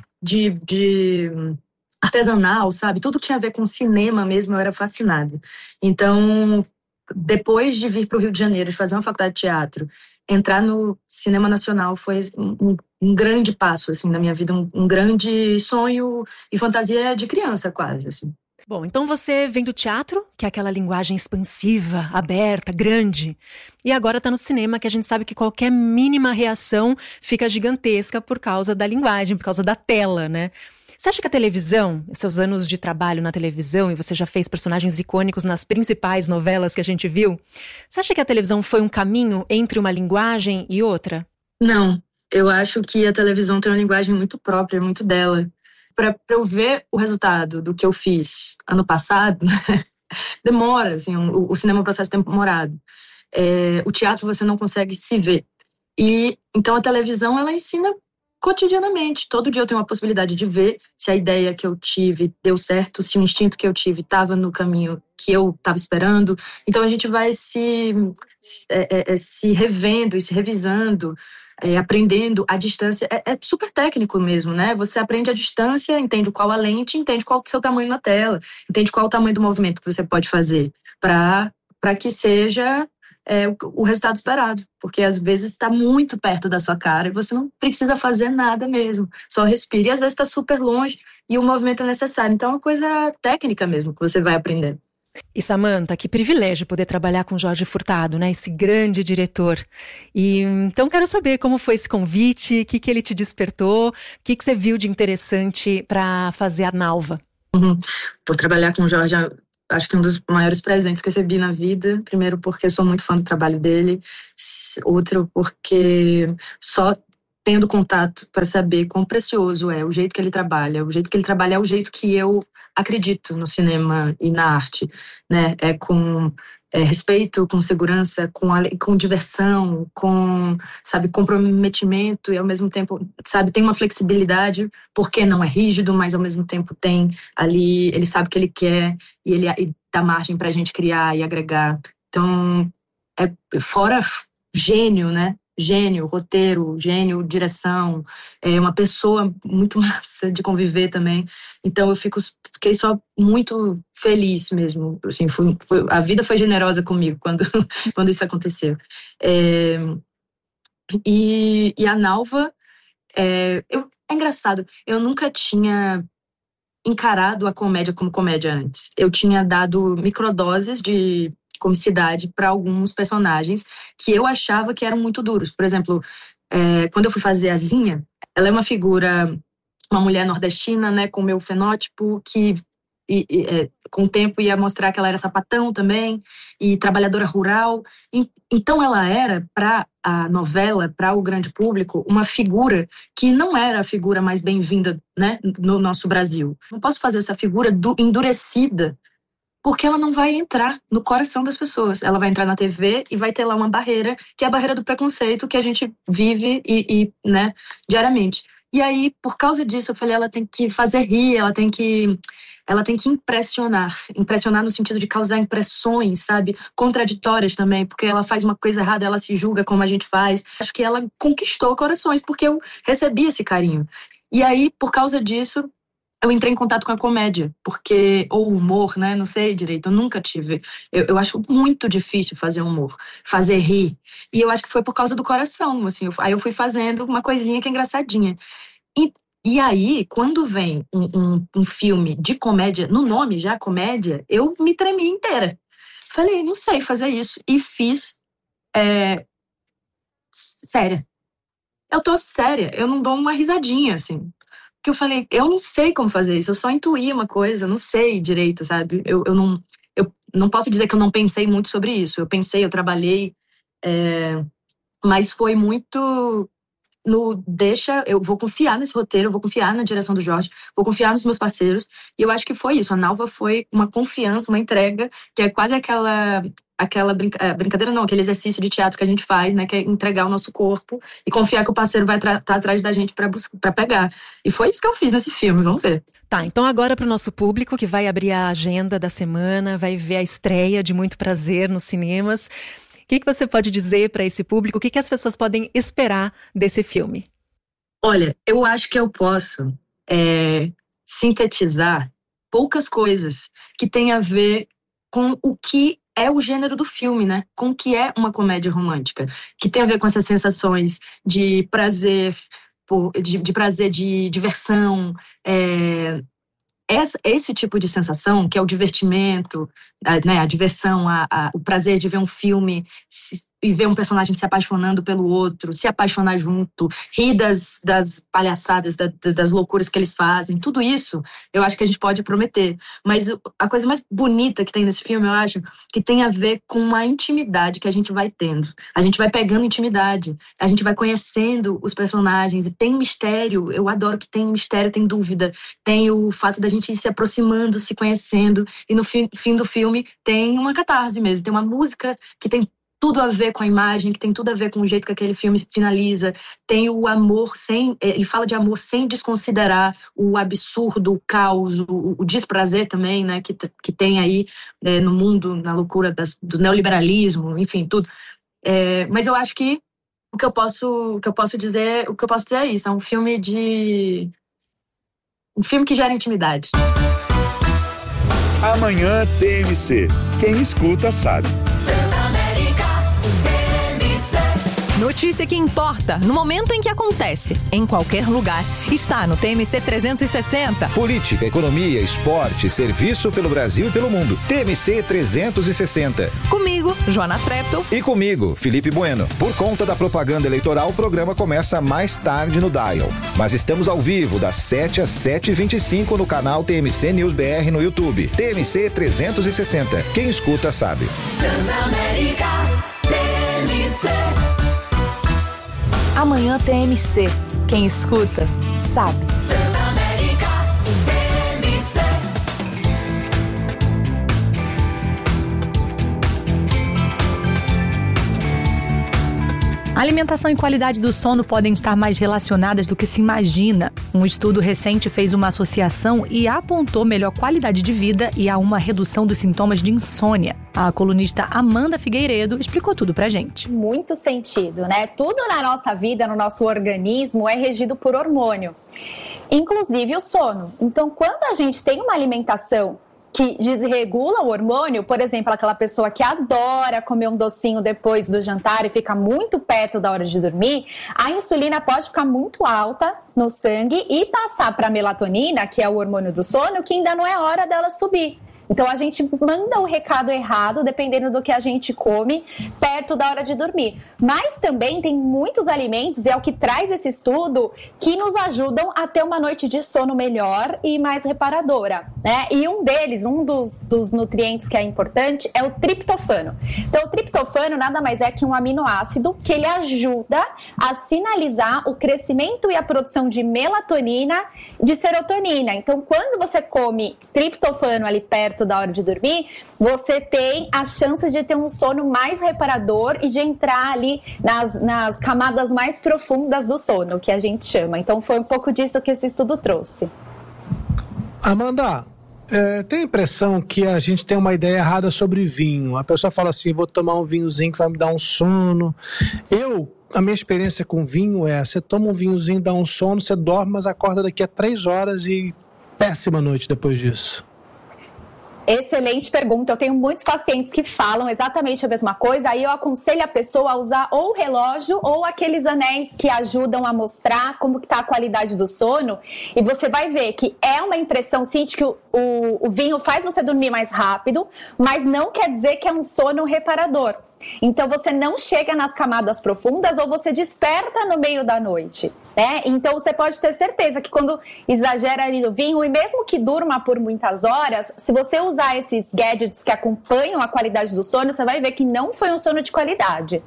de artesanal, sabe? Tudo que tinha a ver com cinema mesmo, eu era fascinada. Então, depois de vir para o Rio de Janeiro, de fazer uma faculdade de teatro, entrar no cinema nacional foi um grande passo, assim, na minha vida, um grande sonho e fantasia de criança, quase, assim. Bom, então você vem do teatro, que é aquela linguagem expansiva, aberta, grande, e agora está no cinema, que a gente sabe que qualquer mínima reação fica gigantesca por causa da linguagem, por causa da tela, né? Você acha que a televisão, seus anos de trabalho na televisão, e você já fez personagens icônicos nas principais novelas que a gente viu, você acha que a televisão foi um caminho entre uma linguagem e outra? Não, eu acho que a televisão tem uma linguagem muito própria, muito dela. Para eu ver o resultado do que eu fiz ano passado, demora, assim, o cinema é um processo demorado. O teatro você não consegue se ver. E então a televisão, ela ensina cotidianamente. Todo dia eu tenho a possibilidade de ver se a ideia que eu tive deu certo, se o instinto que eu tive estava no caminho que eu estava esperando. Então a gente vai se revendo e se revisando aprendendo à distância. É super técnico mesmo, né? Você aprende à distância, entende qual a lente, entende qual o seu tamanho na tela, entende qual o tamanho do movimento que você pode fazer para que seja o resultado esperado. Porque às vezes está muito perto da sua cara e você não precisa fazer nada mesmo, só respira. E às vezes está super longe e o movimento é necessário. Então é uma coisa técnica mesmo que você vai aprender. E Samantha, que privilégio poder trabalhar com Jorge Furtado, né? Esse grande diretor. E então quero saber como foi esse convite, o que ele te despertou, o que você viu de interessante para fazer a Nalva. Por trabalhar com o Jorge, acho que um dos maiores presentes que eu recebi na vida. Primeiro porque sou muito fã do trabalho dele, outro porque só tendo contato para saber quão precioso é o jeito que ele trabalha. O jeito que ele trabalha é o jeito que eu acredito no cinema e na arte, né? É com respeito, com segurança, com diversão, com, sabe, comprometimento e ao mesmo tempo, sabe, tem uma flexibilidade porque não é rígido, mas ao mesmo tempo tem ali, ele sabe o que ele quer e ele dá margem pra gente criar e agregar. Então, fora gênio, né? Gênio, roteiro, gênio, direção, uma pessoa muito massa de conviver também. Então eu fiquei só muito feliz mesmo. Assim, a vida foi generosa comigo quando isso aconteceu. E a Nalva, é engraçado, eu nunca tinha encarado a comédia como comédia antes. Eu tinha dado microdoses de comicidade para alguns personagens que eu achava que eram muito duros. Por exemplo, quando eu fui fazer a Zinha, ela é uma figura, uma mulher nordestina, né, com o meu fenótipo, que com o tempo ia mostrar que ela era sapatão também, e trabalhadora rural. Então ela era, para a novela, para o grande público, uma figura que não era a figura mais bem-vinda, né, no nosso Brasil. Não posso fazer essa figura endurecida, porque ela não vai entrar no coração das pessoas. Ela vai entrar na TV e vai ter lá uma barreira, que é a barreira do preconceito que a gente vive né, diariamente. E aí, por causa disso, eu falei, ela tem que fazer rir, ela tem que impressionar. Impressionar no sentido de causar impressões, sabe? Contraditórias também, porque ela faz uma coisa errada, ela se julga como a gente faz. Acho que ela conquistou corações, porque eu recebi esse carinho. E aí, por causa disso, eu entrei em contato com a comédia, ou humor, né? Não sei direito, eu nunca tive. Eu acho muito difícil fazer humor, fazer rir. E eu acho que foi por causa do coração, assim. Aí eu fui fazendo uma coisinha que é engraçadinha. E aí, quando vem um filme de comédia, no nome já, comédia, eu me tremi inteira. Falei, não sei fazer isso. E fiz séria. Eu tô séria, eu não dou uma risadinha, assim. Porque eu falei, eu não sei como fazer isso, eu só intuí uma coisa, eu não sei direito, sabe? Eu não posso dizer que eu não pensei muito sobre isso. Eu pensei, eu trabalhei, mas foi muito eu vou confiar nesse roteiro, eu vou confiar na direção do Jorge, vou confiar nos meus parceiros. E eu acho que foi isso. A Nalva foi uma confiança, uma entrega, que é quase aquela brincadeira, não, aquele exercício de teatro que a gente faz, né, que é entregar o nosso corpo e confiar que o parceiro vai estar atrás da gente para pegar. E foi isso que eu fiz nesse filme, vamos ver. Tá, então agora para o nosso público que vai abrir a agenda da semana, vai ver a estreia de Muito Prazer nos cinemas. O que você pode dizer para esse público? O que as pessoas podem esperar desse filme? Olha, eu acho que eu posso sintetizar poucas coisas que têm a ver com o que é o gênero do filme, né? Com o que é uma comédia romântica, que tem a ver com essas sensações de prazer, de prazer, de diversão, esse tipo de sensação, que é o divertimento, né, a diversão, o prazer de ver um filme e ver um personagem se apaixonando pelo outro, se apaixonar junto, rir das palhaçadas, das loucuras que eles fazem, tudo isso eu acho que a gente pode prometer. Mas a coisa mais bonita que tem nesse filme, eu acho, que tem a ver com a intimidade que a gente vai tendo. A gente vai pegando intimidade, a gente vai conhecendo os personagens, e tem mistério. Eu adoro que tem mistério, tem dúvida, tem o fato da gente ir se aproximando, se conhecendo, e no fim do filme tem uma catarse mesmo, tem uma música que tem tudo a ver com a imagem, que tem tudo a ver com o jeito que aquele filme finaliza, tem o amor ele fala de amor sem desconsiderar o absurdo, o caos, o desprazer também, né, que tem aí no mundo, na loucura do neoliberalismo, enfim, tudo. Mas eu acho que O que eu posso dizer é isso. É um filme que gera intimidade. Amanhã TMC. Quem escuta sabe. Notícia que importa, no momento em que acontece, em qualquer lugar, está no TMC 360. Política, economia, esporte, serviço pelo Brasil e pelo mundo. TMC 360. Comigo, Joana Treptow. E comigo, Felipe Bueno. Por conta da propaganda eleitoral, o programa começa mais tarde no Dial. Mas estamos ao vivo, das 7 às 7h25 no canal TMC News BR no YouTube. TMC 360. Quem escuta sabe. Transamérica TMC. Amanhã TMC. Quem escuta, sabe. Transamérica TMC. Alimentação e qualidade do sono podem estar mais relacionadas do que se imagina. Um estudo recente fez uma associação e apontou melhor qualidade de vida e a uma redução dos sintomas de insônia. A colunista Amanda Figueiredo explicou tudo pra gente. Muito sentido, né? Tudo na nossa vida, no nosso organismo, é regido por hormônio, inclusive o sono. Então, quando a gente tem uma alimentação que desregula o hormônio, por exemplo, aquela pessoa que adora comer um docinho depois do jantar e fica muito perto da hora de dormir, a insulina pode ficar muito alta no sangue e passar para a melatonina, que é o hormônio do sono, que ainda não é hora dela subir. Então, a gente manda o recado errado, dependendo do que a gente come, perto da hora de dormir. Mas também tem muitos alimentos, e é o que traz esse estudo, que nos ajudam a ter uma noite de sono melhor e mais reparadora, né? E um deles, um dos nutrientes que é importante, é o triptofano. Então, o triptofano nada mais é que um aminoácido que ele ajuda a sinalizar o crescimento e a produção de melatonina, de serotonina. Então, quando você come triptofano ali perto da hora de dormir, você tem a chance de ter um sono mais reparador e de entrar ali nas camadas mais profundas do sono, que a gente chama. Então foi um pouco disso que esse estudo trouxe. Amanda, tenho a impressão que a gente tem uma ideia errada sobre vinho. A pessoa fala assim, vou tomar um vinhozinho que vai me dar um sono. A minha experiência com vinho é, você toma um vinhozinho, dá um sono, você dorme, mas acorda daqui a 3 horas e péssima noite depois disso. Excelente pergunta. Eu tenho muitos pacientes que falam exatamente a mesma coisa. Aí eu aconselho a pessoa a usar ou o relógio ou aqueles anéis que ajudam a mostrar como que está a qualidade do sono. E você vai ver que é uma impressão, sim, de que o vinho faz você dormir mais rápido, mas não quer dizer que é um sono reparador. Então você não chega nas camadas profundas ou você desperta no meio da noite, né? Então você pode ter certeza que quando exagera ali no vinho, e mesmo que durma por muitas horas, se você usar esses gadgets que acompanham a qualidade do sono, você vai ver que não foi um sono de qualidade.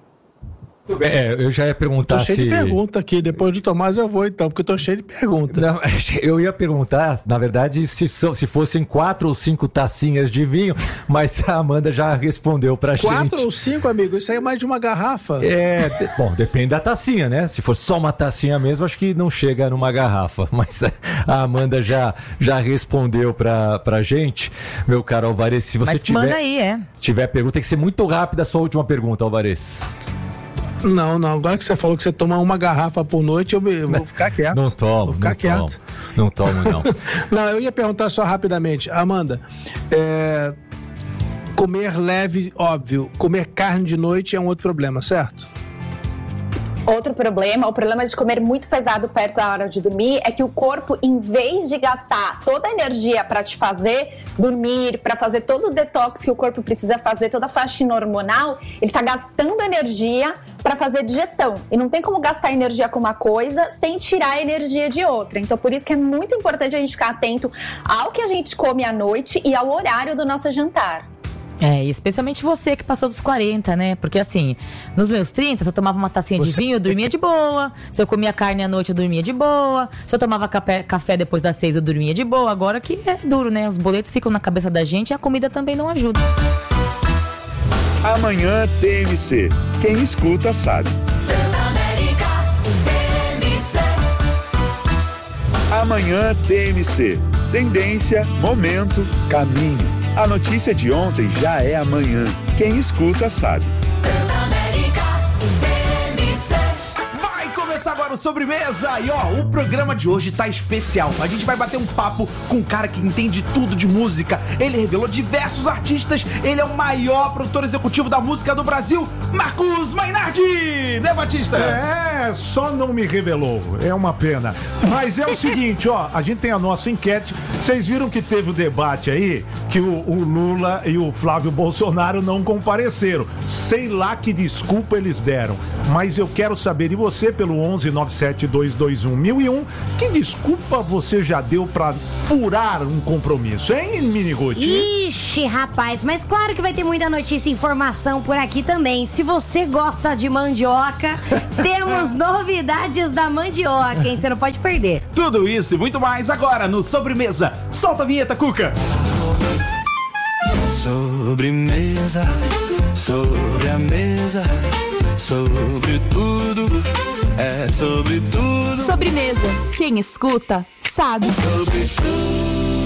Eu já ia perguntar tô cheio de pergunta aqui, depois do Tomás eu vou então, porque eu tô cheio de pergunta. Não, eu ia perguntar, na verdade, se fossem 4 ou 5 tacinhas de vinho, mas a Amanda já respondeu pra gente. 4 ou 5, amigo? Isso aí é mais de uma garrafa. Bom, depende da tacinha, né? Se for só uma tacinha mesmo, acho que não chega numa garrafa, mas a Amanda já respondeu pra gente. Meu caro Alvarez, se você manda aí, tiver pergunta, tem que ser muito rápida a sua última pergunta, Alvarez. Não, agora que você falou que você toma uma garrafa por noite, eu vou ficar quieto. Não tomo, vou ficar quieto. Não tomo, não. Não, eu ia perguntar só rapidamente. Amanda, comer leve, óbvio, comer carne de noite é um outro problema, certo? Outro problema, o problema de comer muito pesado perto da hora de dormir é que o corpo, em vez de gastar toda a energia para te fazer dormir, para fazer todo o detox que o corpo precisa fazer, toda a faxina hormonal, ele está gastando energia para fazer digestão. E não tem como gastar energia com uma coisa sem tirar a energia de outra. Então, por isso que é muito importante a gente ficar atento ao que a gente come à noite e ao horário do nosso jantar. Especialmente você que passou dos 40, né? Porque assim, nos meus 30, se eu tomava uma tacinha de vinho, eu dormia de boa. Se eu comia carne à noite, eu dormia de boa. Se eu tomava café depois das 6, eu dormia de boa. Agora que é duro, né? Os boletos ficam na cabeça da gente e a comida também não ajuda. Amanhã TMC. Quem escuta sabe. Transamérica TMC. Amanhã TMC. Tendência, momento, caminho. A notícia de ontem já é amanhã. Quem escuta sabe. Transamérica TMC. começar agora o Sobremesa. E ó, o programa de hoje tá especial. A gente vai bater um papo com um cara que entende tudo de música. Ele revelou diversos artistas. Ele é o maior produtor executivo da música do Brasil, Marcos Mainardi. Né, Batista? É, só não me revelou. É uma pena. Mas é o seguinte, ó, a gente tem a nossa enquete. Vocês viram que teve o debate aí, que o Lula e o Flávio Bolsonaro não compareceram. Sei lá que desculpa eles deram. Mas eu quero saber de você pelo 1197-221-1001, que desculpa você já deu pra furar um compromisso, hein, Miniguti? Ixi, rapaz, mas claro que vai ter muita notícia e informação por aqui também. Se você gosta de mandioca, temos novidades da mandioca, hein? Você não pode perder. Tudo isso e muito mais agora no Sobremesa. Solta a vinheta, Cuca. Sobremesa, sobre a mesa, sobre tudo, é sobre tudo. Sobremesa. Quem escuta, sabe. Sobre tudo.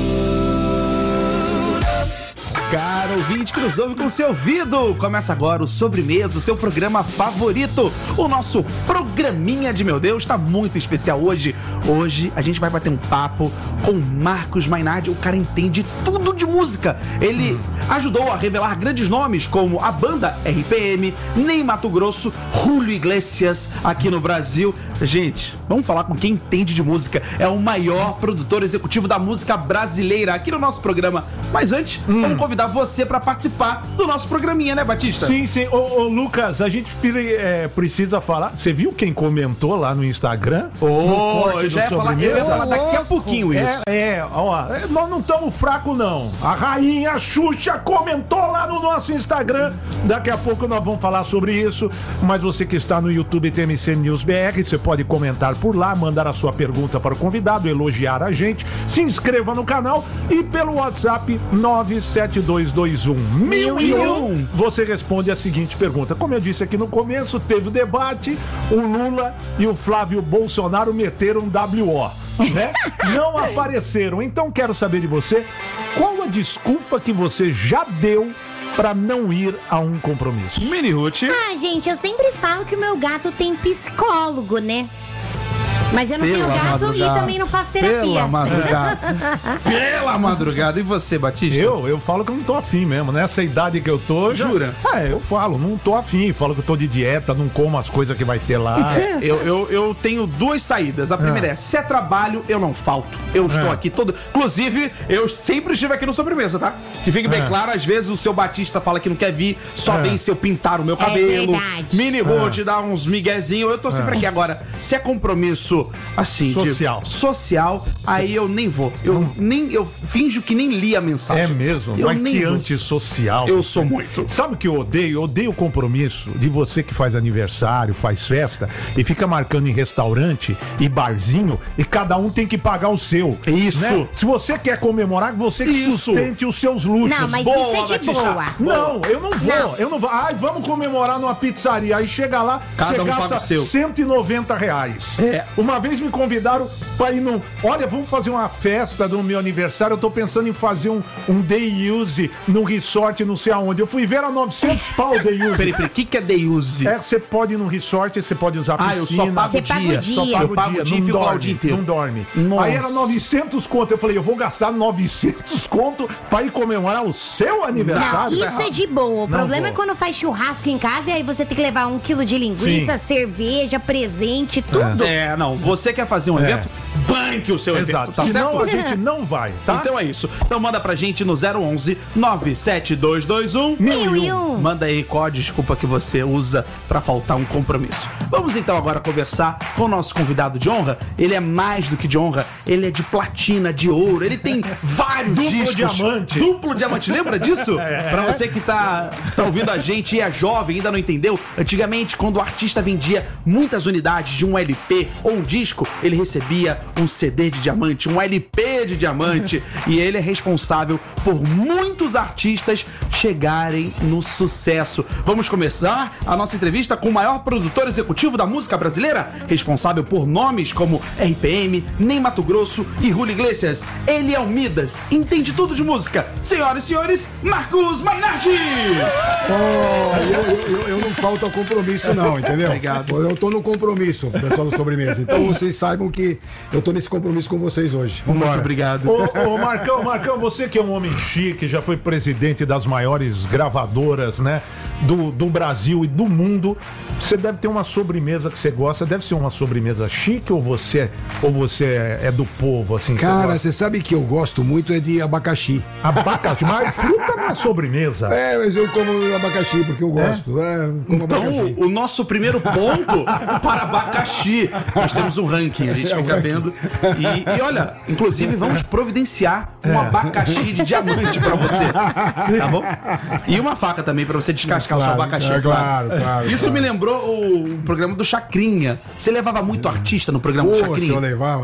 Caro ouvinte que nos ouve com seu ouvido, começa agora o Sobremesa, o seu programa favorito, o nosso programinha de meu Deus, tá muito especial hoje. Hoje a gente vai bater um papo com Marcos Mainardi, o cara entende tudo de música. Ele ajudou a revelar grandes nomes como a banda RPM, Ney Matogrosso, Julio Iglesias aqui no Brasil. Gente, vamos falar com quem entende de música, é o maior produtor executivo da música brasileira aqui no nosso programa. Mas antes, vamos convidar você para participar do nosso programinha, né, Batista? Sim, sim. Ô, Lucas, a gente precisa falar. Você viu quem comentou lá no Instagram? Eu ia falar daqui a pouquinho isso. Nós não estamos fracos, não. A rainha Xuxa comentou lá no nosso Instagram. Daqui a pouco nós vamos falar sobre isso. Mas você que está no YouTube TMC News BR, você pode comentar por lá, mandar a sua pergunta para o convidado, elogiar a gente, se inscreva no canal e pelo WhatsApp 97221-1001 você responde a seguinte pergunta. Como eu disse aqui no começo, teve o debate, o Lula e o Flávio Bolsonaro meteram WO, né? Não apareceram. Então quero saber de você, qual a desculpa que você já deu pra não ir a um compromisso? Mini Ruth. Ah, gente, eu sempre falo que o meu gato tem psicólogo, né? Mas eu não tenho gato e também não faço terapia. Pela madrugada. Pela madrugada. E você, Batista? Eu falo que eu não tô afim mesmo. Nessa idade que eu tô... Jura? Eu falo, não tô afim. Falo que eu tô de dieta, não como as coisas que vai ter lá. Eu tenho duas saídas. A primeira é, se é trabalho, eu não falto. Eu estou aqui todo... Inclusive, eu sempre estive aqui no Sobremesa, tá? Que fique bem claro, às vezes o seu Batista fala que não quer vir, só vem se eu pintar o meu cabelo. Verdade. Mini Ruth, dar uns miguezinhos. Eu tô sempre aqui agora. Se é compromisso assim, social, aí eu nem vou. Eu finjo que nem li a mensagem. É mesmo? Mas que antissocial. Eu sou muito. Sabe o que eu odeio? Eu odeio o compromisso de você que faz aniversário, faz festa e fica marcando em restaurante e barzinho e cada um tem que pagar o seu. Isso. Né? Se você quer comemorar, você que sustente os seus luxos. Não, mas isso é de boa. Não, eu não vou. Eu não vou. Ai, vamos comemorar numa pizzaria. Aí chega lá, você gasta R$190. Uma vez me convidaram pra ir no... Olha, vamos fazer uma festa do meu aniversário. Eu tô pensando em fazer um day use no resort, não sei aonde. Eu fui ver a 900 pau o day use. Peraí, o que é day use? Você pode ir no resort, você pode usar piscina. Eu só pago o dia. Só pago o dia e fico lá o dia inteiro. Não dorme. Nossa. Aí era 900 conto. Eu falei, eu vou gastar 900 conto pra ir comemorar o seu aniversário? Não, isso é de boa. O problema é quando faz churrasco em casa e aí você tem que levar 1 quilo de linguiça, cerveja, presente, tudo. Não. Você quer fazer um evento? Banque o seu evento, tá Senão certo? a gente não vai, tá? Então é isso. Então manda pra gente no 011-97221-1001. Manda aí qual a desculpa que você usa pra faltar um compromisso. Vamos então agora conversar com o nosso convidado de honra. Ele é mais do que de honra, ele é de platina, de ouro, ele tem vários discos. Diamante. Duplo diamante, lembra disso? Pra você que tá ouvindo a gente e é jovem, ainda não entendeu, antigamente quando o artista vendia muitas unidades de um LP ou um disco, ele recebia um um CD de diamante, um LP de diamante. E ele é responsável por muitos artistas chegarem no sucesso. Vamos começar a nossa entrevista com o maior produtor executivo da música brasileira, responsável por nomes como RPM, Ney Matogrosso e Julio Iglesias. Ele é o Midas, entende tudo de música. Senhoras e senhores, Marcos Mainardi! Eu não falto ao compromisso não, entendeu? Obrigado. Eu tô no compromisso, pessoal do Sobremesa. Então vocês saibam que eu tô nesse compromisso com vocês hoje. Muito obrigado. Ô Marcão, você que é um homem chique, já foi presidente das maiores gravadoras, né, do Brasil e do mundo, você deve ter uma sobremesa que você gosta. Deve ser uma sobremesa chique ou você é do povo, assim? Cara, você sabe que eu gosto muito é de abacaxi. Abacaxi? Mas fruta não é sobremesa. É, mas eu como abacaxi porque eu gosto. Então, o nosso primeiro ponto para abacaxi. Nós temos um ranking, a gente fica vendo. E olha, inclusive vamos providenciar um abacaxi de diamante pra você. Tá bom? E uma faca também pra você descascar o seu abacaxi. Claro. Isso me lembrou o programa do Chacrinha. Você levava muito artista no programa do Chacrinha? Eu levava.